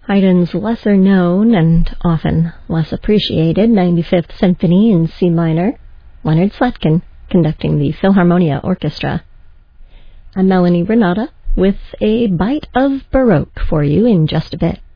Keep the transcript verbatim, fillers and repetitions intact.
Haydn's lesser-known and often less appreciated ninety-fifth Symphony in C minor, Leonard Sletkin conducting the Philharmonia Orchestra. I'm Melanie Renata with a bite of Baroque for you in just a bit.